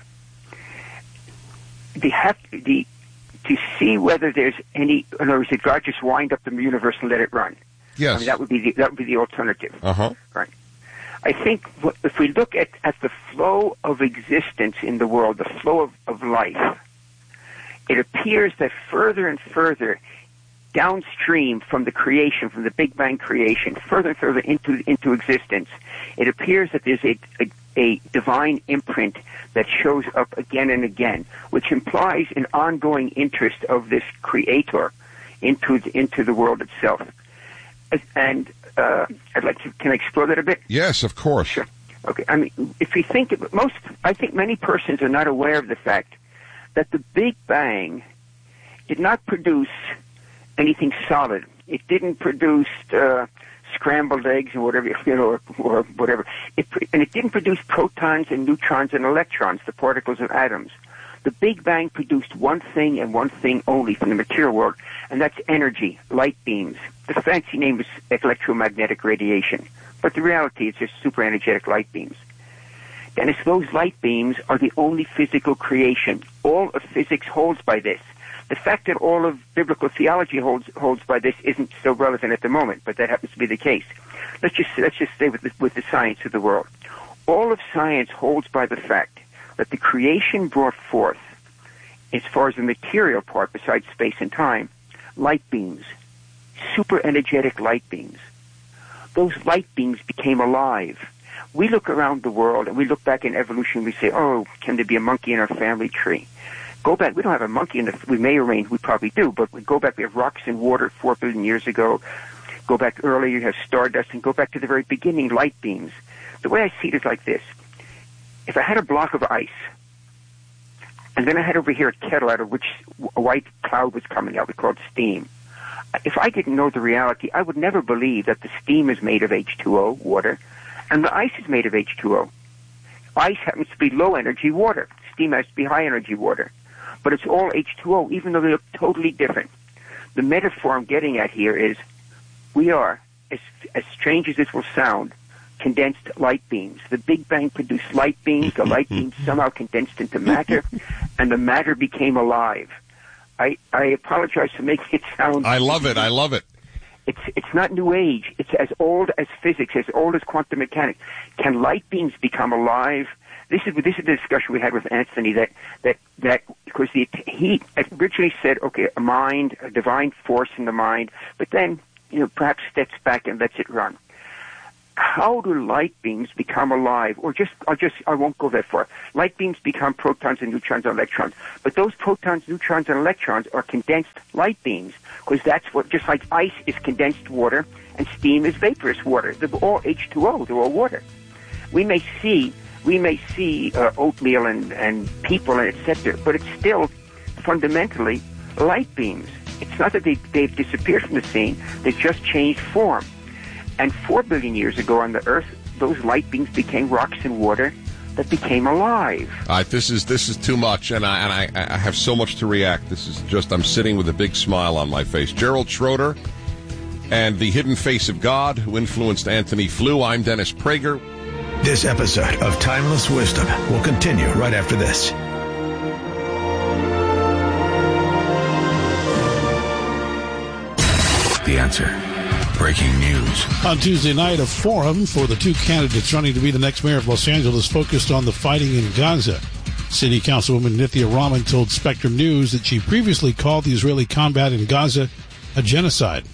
The have the to see whether there's any, in other words, did God just wind up the universe and let it run? Yes. I mean, that would be the, that would be the alternative. Uh-huh. Right. I think if we look at, at the flow of existence in the world, the flow of, of life, it appears that further and further downstream from the creation, from the Big Bang creation, further and further into into existence, it appears that there's a, a, a divine imprint that shows up again and again, which implies an ongoing interest of this creator into the, into the world itself. And uh, I'd like to, can I explore that a bit? Yes, of course. Sure. Okay. I mean, if you think of most, I think many persons are not aware of the fact that the Big Bang did not produce anything solid. It didn't produce uh, scrambled eggs or whatever, you know, or, or whatever. It, and it didn't produce protons and neutrons and electrons, the particles of atoms. The Big Bang produced one thing and one thing only from the material world, and that's energy, light beams. The fancy name is electromagnetic radiation, but the reality is just super energetic light beams. Dennis, those light beams are the only physical creation. All of physics holds by this. The fact that all of biblical theology holds holds by this isn't so relevant at the moment, but that happens to be the case. Let's just let's just stay with the, with the science of the world. All of science holds by the fact that the creation brought forth, as far as the material part, besides space and time, light beams, super energetic light beams. Those light beams became alive. We look around the world and we look back in evolution and we say, oh, can there be a monkey in our family tree? Go back, we don't have a monkey in the, we may or may, we probably do, but we go back, we have rocks and water four billion years ago. Go back earlier, you have stardust, and go back to the very beginning, light beams. The way I see it is like this. If I had a block of ice, and then I had over here a kettle out of which a white cloud was coming out, we call it steam. If I didn't know the reality, I would never believe that the steam is made of H two O, water, and the ice is made of H two O. Ice happens to be low-energy water. Steam has to be high-energy water. But it's all H two O, even though they look totally different. The metaphor I'm getting at here is we are, as, as strange as this will sound, condensed light beams. The Big Bang produced light beams. The light beams somehow condensed into matter, and the matter became alive. I, I apologize for making it sound... I love it. I love it. It's it's not New Age. It's as old as physics, as old as quantum mechanics. Can light beams become alive? This is this is the discussion we had with Anthony. That that that because the, he originally said, okay, a mind, a divine force in the mind, but then you know, perhaps steps back and lets it run. How do light beams become alive? Or just, I'll just, I won't go that far. Light beams become protons and neutrons and electrons. But those protons, neutrons, and electrons are condensed light beams, because that's what, just like ice is condensed water and steam is vaporous water. They're all H two O. They're all water. We may see, we may see uh, oatmeal and, and people and et cetera, but it's still fundamentally light beams. It's not that they, they've disappeared from the scene. They've just changed form. And four billion years ago on the Earth, those light beams became rocks and water that became alive. All right, this is this is too much, and I and I, I have so much to react. This is just, I'm sitting with a big smile on my face. Gerald Schroeder and the hidden face of God who influenced Anthony Flew. I'm Dennis Prager. This episode of Timeless Wisdom will continue right after this. The Answer. Breaking news. On Tuesday night, a forum for the two candidates running to be the next mayor of Los Angeles focused on the fighting in Gaza. City Councilwoman Nithya Raman told Spectrum News that she previously called the Israeli combat in Gaza a genocide.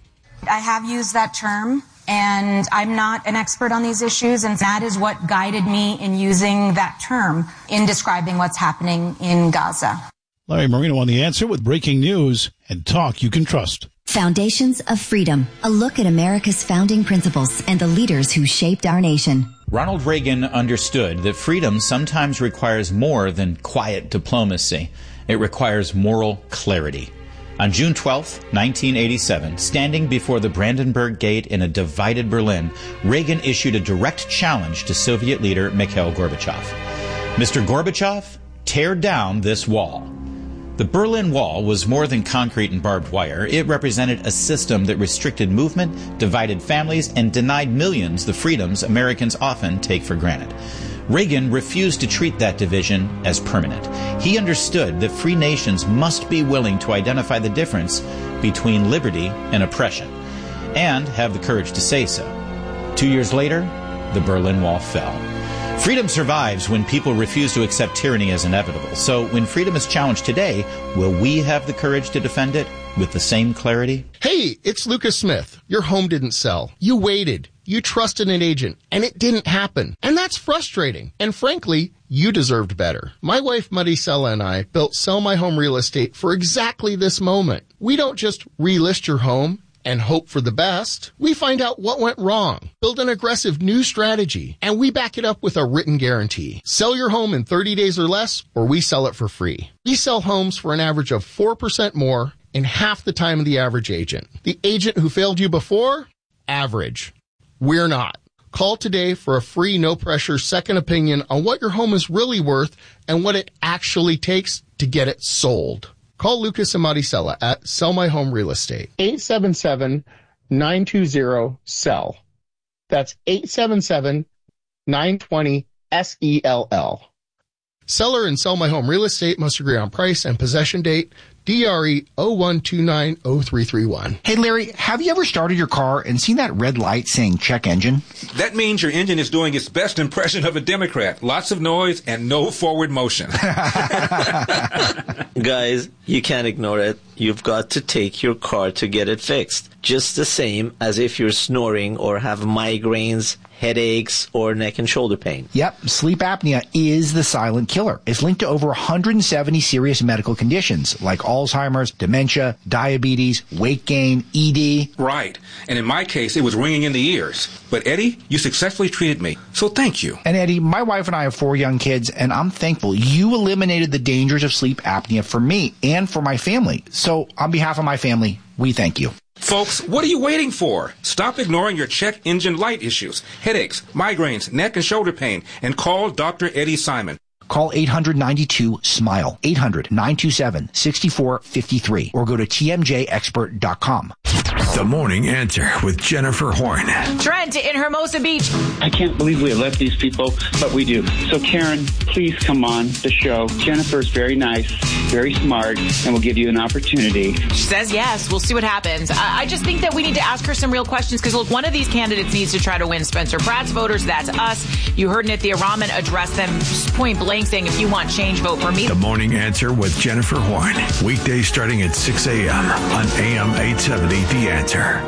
I have used that term, and I'm not an expert on these issues, and that is what guided me in using that term in describing what's happening in Gaza. Larry Marino on The Answer with breaking news and talk you can trust. Foundations of Freedom, a look at America's founding principles and the leaders who shaped our nation. Ronald Reagan understood that freedom sometimes requires more than quiet diplomacy. It requires moral clarity. On June twelfth, nineteen eighty-seven, standing before the Brandenburg Gate in a divided Berlin, Reagan issued a direct challenge to Soviet leader Mikhail Gorbachev. Mister Gorbachev, tear down this wall. The Berlin Wall was more than concrete and barbed wire. It represented a system that restricted movement, divided families, and denied millions the freedoms Americans often take for granted. Reagan refused to treat that division as permanent. He understood that free nations must be willing to identify the difference between liberty and oppression, and have the courage to say so. Two years later, the Berlin Wall fell. Freedom survives when people refuse to accept tyranny as inevitable. So when freedom is challenged today, will we have the courage to defend it with the same clarity? Hey, it's Lucas Smith. Your home didn't sell. You waited. You trusted an agent, and it didn't happen. And that's frustrating. And frankly, you deserved better. My wife, Maricela, and I built Sell My Home Real Estate for exactly this moment. We don't just relist your home and hope for the best. We find out what went wrong, build an aggressive new strategy, and we back it up with a written guarantee. Sell your home in thirty days or less, or we sell it for free. We sell homes for an average of four percent more in half the time of the average agent. The agent who failed you before? Average. We're not. Call today for a free, no-pressure second opinion on what your home is really worth and what it actually takes to get it sold. Call Lucas and Maricela at Sell My Home Real Estate. eight seven seven, nine two zero, S E L L. That's eight seven seven, nine two zero, S E L L. Seller and Sell My Home Real Estate must agree on price and possession date. D R E zero one two nine zero three three one. Hey, Larry, have you ever started your car and seen that red light saying check engine? That means your engine is doing its best impression of a Democrat. Lots of noise and no forward motion. Guys, you can't ignore it. You've got to take your car to get it fixed. Just the same as if you're snoring or have migraines, headaches, or neck and shoulder pain. Yep, sleep apnea is the silent killer. It's linked to over one hundred seventy serious medical conditions like Alzheimer's, dementia, diabetes, weight gain, E D. Right. And in my case, it was ringing in the ears. But Eddie, you successfully treated me, so thank you. And Eddie, my wife and I have four young kids, and I'm thankful you eliminated the dangers of sleep apnea for me and for my family. So on behalf of my family, we thank you. Folks, what are you waiting for? Stop ignoring your check engine light issues, headaches, migraines, neck and shoulder pain, and call Doctor Eddie Simon. Call eight hundred ninety-two SMILE, eight hundred nine two seven six four five three, or go to T M J expert dot com. The Morning Answer with Jennifer Horn. Trent in Hermosa Beach. I can't believe we let these people, but we do. So Karen, please come on the show. Jennifer's very nice, very smart, and we'll give you an opportunity. She says yes. We'll see what happens. I, I just think that we need to ask her some real questions because, look, one of these candidates needs to try to win Spencer Pratt's voters. That's us. You heard Nithya Raman address them point blank saying, if you want change, vote for me. The Morning Answer with Jennifer Horn. Weekdays starting at six a.m. on A M eight seventy The Answer.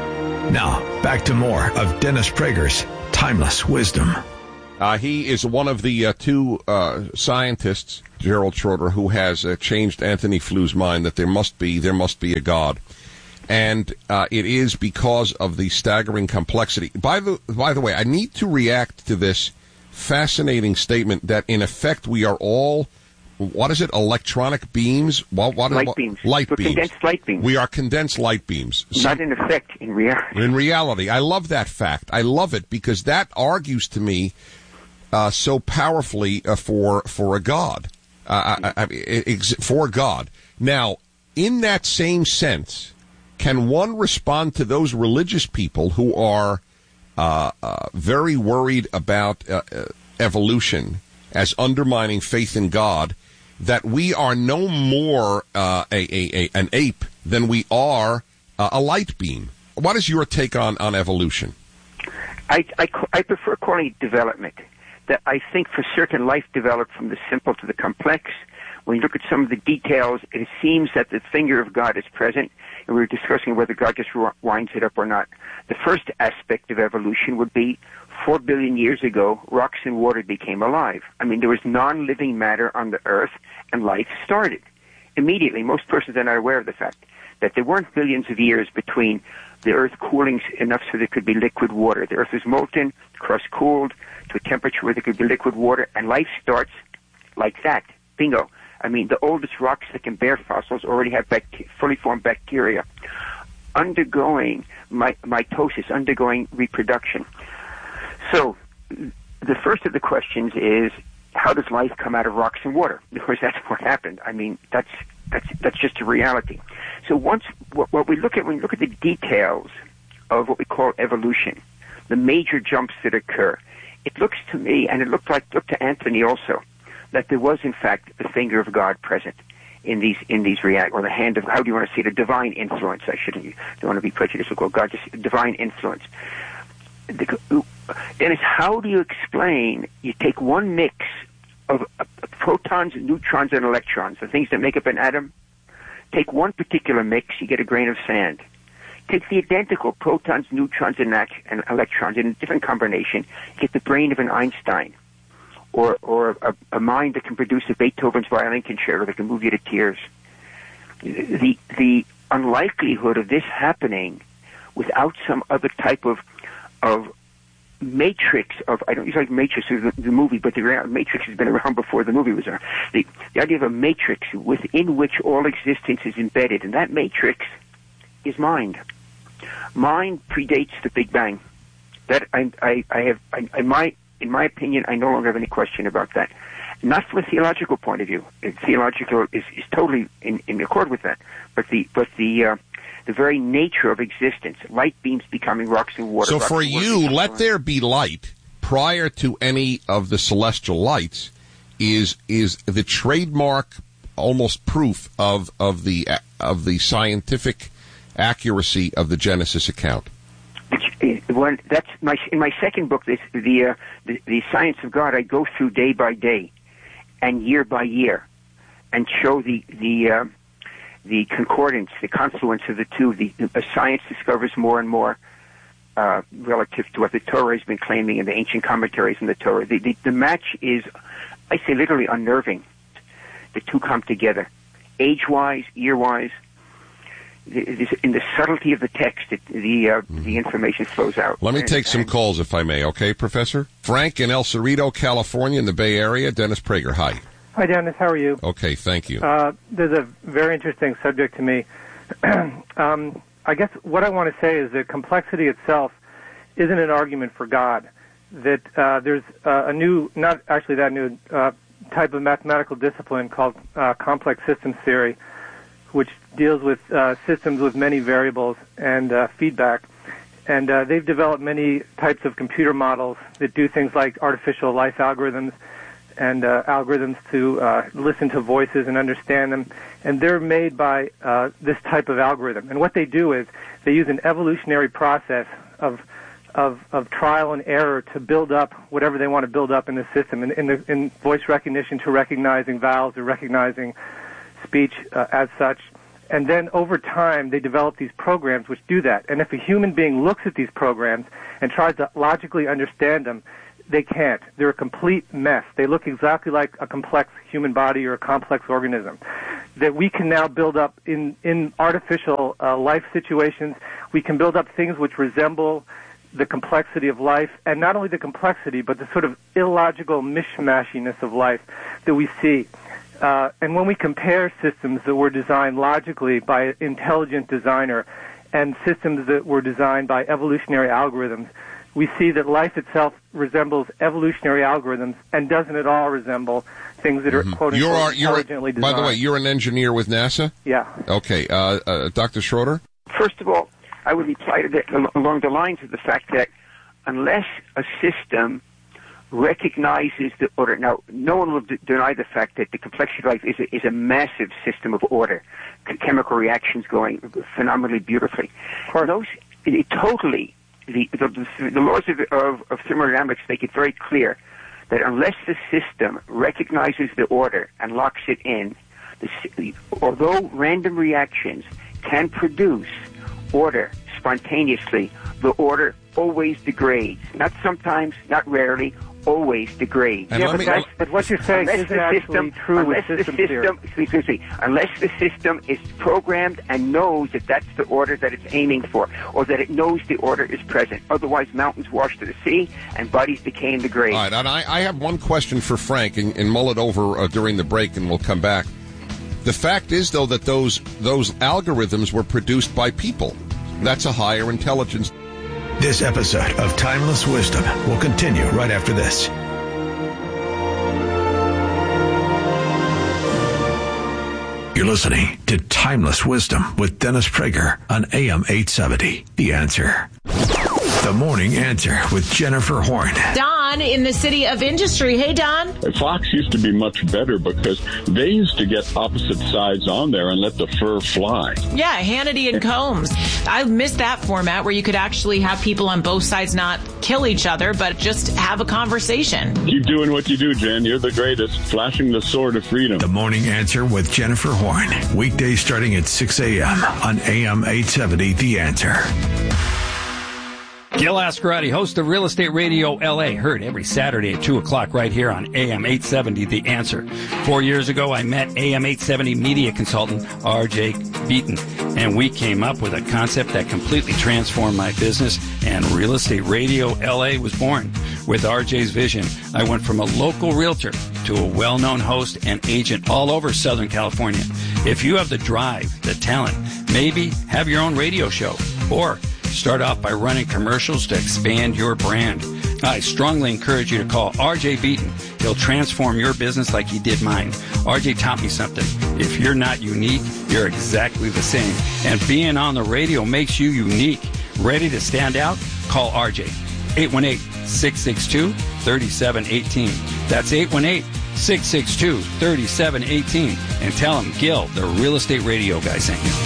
Now, back to more of Dennis Prager's Timeless Wisdom. Uh, he is one of the uh, two uh, scientists, Gerald Schroeder, who has uh, changed Anthony Flu's mind that there must be there must be a God, and uh, it is because of the staggering complexity. By the by the way, I need to react to this fascinating statement that in effect we are all, what is it, electronic beams? What, what light what, beams. Light We're beams. Condensed light beams. We are condensed light beams. Not in effect, in reality. In reality. I love that fact. I love it because that argues to me uh, so powerfully uh, for for a God. Uh, I, I, I, for God. Now, in that same sense, can one respond to those religious people who are uh, uh, very worried about uh, uh, evolution as undermining faith in God, that we are no more uh, a, a, a an ape than we are uh, a light beam? What is your take on, on evolution? I, I, I prefer calling it development. That I think for certain life developed from the simple to the complex. When you look at some of the details, it seems that the finger of God is present, and we were discussing whether God just winds it up or not. The first aspect of evolution would be four billion years ago, rocks and water became alive. I mean, there was non-living matter on the earth, and life started immediately. Most persons are not aware of the fact that there weren't billions of years between the earth cooling enough so there could be liquid water. The earth was molten, crust cooled to a temperature where there could be liquid water, and life starts like that. Bingo. I mean, the oldest rocks that can bear fossils already have bacteria, fully formed bacteria undergoing my, mitosis, undergoing reproduction. So the first of the questions is, how does life come out of rocks and water? Because that's what happened. I mean, that's that's that's just a reality. So once what, what we look at when we look at the details of what we call evolution, the major jumps that occur, it looks to me, and it looked like looked to Anthony also, that there was in fact the finger of God present in these in these react or the hand of, how do you want to see it, a divine influence? I shouldn't don't want to be prejudicial. Call God just divine influence. Dennis, how do you explain? You take one mix of uh, protons, neutrons, and electrons, the things that make up an atom. Take one particular mix, you get a grain of sand. Take the identical protons, neutrons, and, nat- and electrons in a different combination, you get the brain of an Einstein, or or a, a mind that can produce a Beethoven's violin concerto that can move you to tears. The the unlikelihood of this happening without some other type of of matrix of, I don't use like matrix of the, the movie, but the matrix has been around before the movie was around. The, the idea of a matrix within which all existence is embedded, and that matrix is mind. Mind predates the Big Bang. That I, I, I have, I, I my, in my opinion, I no longer have any question about that. Not from a theological point of view. Theological is, is totally in, in accord with that. But the, but the, uh, the very nature of existence, light beams becoming rocks and water. So for you, let there be light prior to any of the celestial lights is is the trademark, almost proof of of the of the scientific accuracy of the Genesis account. One, that's my in my second book, this, the, uh, the the Science of God. I go through day by day, and year by year, and show the the. Uh, the concordance, the confluence of the two. The, the science discovers more and more uh, relative to what the Torah has been claiming in the ancient commentaries in the Torah. The, the, the match is, I say, literally unnerving. The two come together, age-wise, year-wise. The, in the subtlety of the text, it, the uh, mm-hmm. the information flows out. Let me and, take some and, calls, if I may, okay, Professor? Frank in El Cerrito, California, in the Bay Area. Dennis Prager, hi. Hi, Dennis. How are you? Okay, thank you. Uh, there's a very interesting subject to me. um, I guess what I want to say is that complexity itself isn't an argument for God. That uh, there's uh, a new, not actually that new, uh, type of mathematical discipline called uh, complex systems theory, which deals with uh, systems with many variables and uh, feedback. And uh, they've developed many types of computer models that do things like artificial life algorithms, and uh, algorithms to uh, listen to voices and understand them. And they're made by uh, this type of algorithm. And what they do is they use an evolutionary process of of, of trial and error to build up whatever they want to build up in the system. In, in, the, in voice recognition, to recognizing vowels, to recognizing speech uh, as such. And then over time, they develop these programs which do that. And if a human being looks at these programs and tries to logically understand them, they can't. They're a complete mess. They look exactly like a complex human body or a complex organism that we can now build up in, in artificial uh, life situations. We can build up things which resemble the complexity of life, and not only the complexity, but the sort of illogical mishmashiness of life that we see. Uh, and when we compare systems that were designed logically by an intelligent designer and systems that were designed by evolutionary algorithms, we see that life itself resembles evolutionary algorithms and doesn't at all resemble things that are, mm-hmm. quote-unquote, you're, are, you're, intelligently designed. By the way, you're an engineer with NASA? Yeah. Okay. Uh, uh, Doctor Schroeder? First of all, I would reply to that along the lines of the fact that unless a system recognizes the order, now, no one will d- deny the fact that the complexity of life is a, is a massive system of order, C- chemical reactions going phenomenally beautifully. Those, it totally... The, the, the laws of, of, of thermodynamics make it very clear that unless the system recognizes the order and locks it in, the, although random reactions can produce order spontaneously, the order always degrades. Not sometimes, not rarely, always degrades. Yeah, but, that's, but what you're saying isn't actually true with system theory. Excuse me, unless the system is programmed and knows that that's the order that it's aiming for, or that it knows the order is present. Otherwise, mountains wash to the sea and bodies decay in the grave. All right, and I, I have one question for Frank, and, and mull it over uh, during the break, and we'll come back. The fact is, though, that those those algorithms were produced by people. That's a higher intelligence. This episode of Timeless Wisdom will continue right after this. You're listening to Timeless Wisdom with Dennis Prager on A M eight seventy. The Answer. The Morning Answer with Jennifer Horn. Don in the City of Industry. Hey, Don. Fox used to be much better because they used to get opposite sides on there and let the fur fly. Yeah, Hannity and Combs. I miss that format where you could actually have people on both sides not kill each other, but just have a conversation. Keep doing what you do, Jen. You're the greatest. Flashing the sword of freedom. The Morning Answer with Jennifer Horn. Weekdays starting at six a.m. on A M eight seventy. The Answer. Gil Ascarati, host of Real Estate Radio L A, heard every Saturday at two o'clock right here on A M eight seventy, The Answer. Four years ago, I met A M eight seventy media consultant R J Beaton, and we came up with a concept that completely transformed my business, and Real Estate Radio L A was born. With R J's vision, I went from a local realtor to a well-known host and agent all over Southern California. If you have the drive, the talent, maybe have your own radio show, or start off by running commercials to expand your brand, I strongly encourage you to call R J Beaton. He'll transform your business like he did mine. R J taught me something. If you're not unique, you're exactly the same. And being on the radio makes you unique. Ready to stand out? Call R J. eight one eight, six six two, three seven one eight. That's eight one eight, six six two, three seven one eight. And tell him Gil, the Real Estate Radio guy, sent you.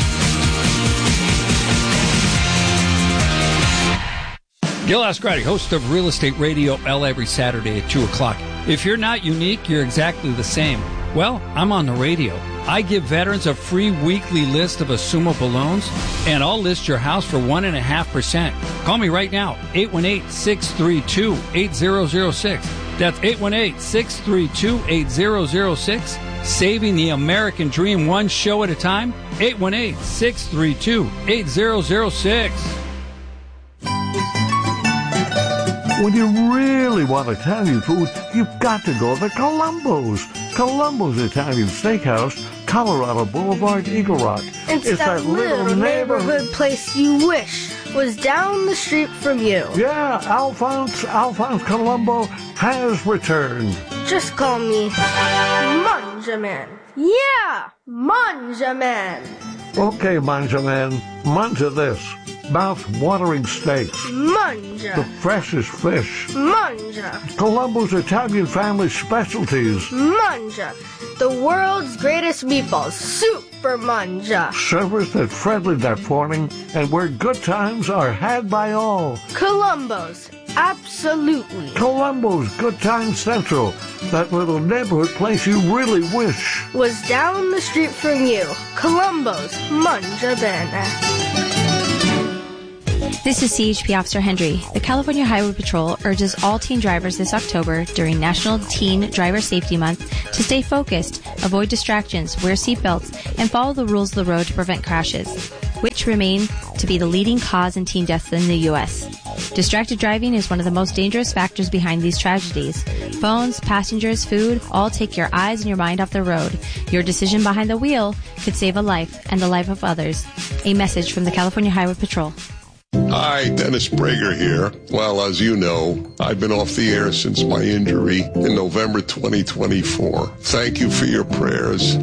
Gil Ascarati, host of Real Estate Radio L A every Saturday at two o'clock. If you're not unique, you're exactly the same. Well, I'm on the radio. I give veterans a free weekly list of assumable loans, and I'll list your house for one point five percent. Call me right now, eight one eight, six three two, eight zero zero six. That's eight one eight, six three two, eight zero zero six. Saving the American dream one show at a time, eight one eight, six three two, eight zero zero six. When you really want Italian food, you've got to go to Columbo's. Columbo's Italian Steakhouse, Colorado Boulevard, Eagle Rock. It's, it's that, that little neighborhood, neighborhood place you wish was down the street from you. Yeah, Alphonse, Alphonse Columbo has returned. Just call me Manjaman. Yeah, Manjaman. Okay, Manjaman, manja this. Mouth-watering steaks. Manja. The freshest fish. Manja. Columbo's Italian family specialties. Manja. The world's greatest meatballs. Super Manja. Service that's friendly that morning and where good times are had by all. Columbo's Absolutely. Columbo's Good Time Central, that little neighborhood place you really wish was down the street from you. Columbo's Mangia Bene. This is C H P Officer Hendry. The California Highway Patrol urges all teen drivers this October during National Teen Driver Safety Month to stay focused, avoid distractions, wear seatbelts, and follow the rules of the road to prevent crashes, which remain to be the leading cause in teen deaths in the U S. Distracted driving is one of the most dangerous factors behind these tragedies. Phones, passengers, food, all take your eyes and your mind off the road. Your decision behind the wheel could save a life and the life of others. A message from the California Highway Patrol. Hi, Dennis Prager here. Well, as you know, I've been off the air since my injury in November twenty twenty-four. Thank you for your prayers.